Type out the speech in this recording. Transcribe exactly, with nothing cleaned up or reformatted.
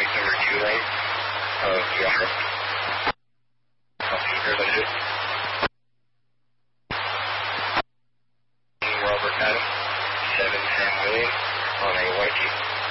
flight number two nine of Yara. Copy, here, Limited. Robert Adam, seven ten million on a Y T.